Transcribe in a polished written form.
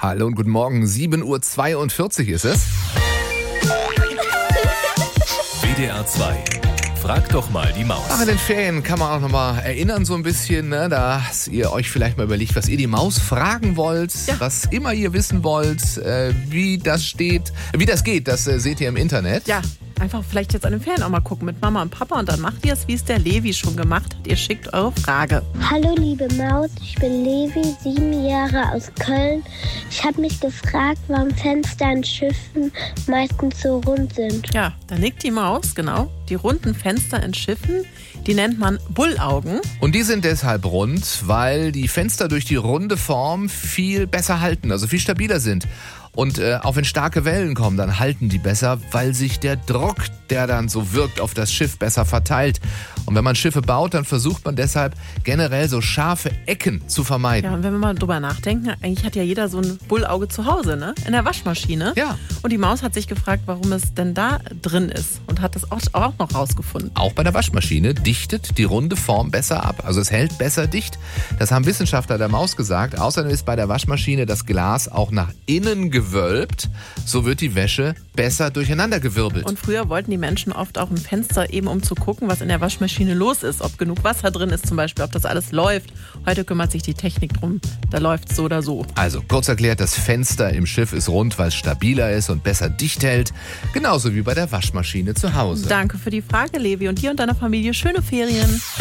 Hallo und guten Morgen, 7:42 Uhr ist es. WDR 2. Frag doch mal die Maus. In den Ferien kann man auch nochmal erinnern so ein bisschen, ne, dass ihr euch vielleicht mal überlegt, was ihr die Maus fragen wollt, was immer ihr wissen wollt, wie das geht, das seht ihr im Internet. Ja, einfach vielleicht jetzt an den Ferien auch mal gucken mit Mama und Papa und dann macht ihr es, wie es der Levi schon gemacht hat. Ihr schickt eure Frage. Hallo liebe Maus, ich bin Levi, 7 Jahre aus Köln. Ich habe mich gefragt, warum Fenster in Schiffen meistens so rund sind. Ja, da nickt die Maus, genau. Die runden Fenster in Schiffen, die nennt man Bullaugen. Und die sind deshalb rund, weil die Fenster durch die runde Form viel besser halten, also viel stabiler sind. Und auch wenn starke Wellen kommen, dann halten die besser, weil sich der Druck, der dann so wirkt, auf das Schiff besser verteilt. Und wenn man Schiffe baut, dann versucht man deshalb generell so scharfe Ecken zu vermeiden. Ja, und wenn wir mal drüber nachdenken, eigentlich hat ja jeder so ein Bullauge zu Hause, ne? In der Waschmaschine. Ja. Und die Maus hat sich gefragt, warum es denn da drin ist und hat das auch noch rausgefunden. Auch bei der Waschmaschine dichtet die runde Form besser ab. Also es hält besser dicht. Das haben Wissenschaftler der Maus gesagt. Außerdem ist bei der Waschmaschine das Glas auch nach innen gewölbt. So wird die Wäsche besser durcheinandergewirbelt. Und früher wollten die Menschen oft auch ein Fenster eben, um zu gucken, was in der Waschmaschine los ist. Ob genug Wasser drin ist zum Beispiel, ob das alles läuft. Heute kümmert sich die Technik drum. Da läuft es so oder so. Also kurz erklärt, das Fenster im Schiff ist rund, weil es stabiler ist und besser dicht hält. Genauso wie bei der Waschmaschine zu Hause. Danke für die Frage, Levi. Und dir und deiner Familie schöne Ferien.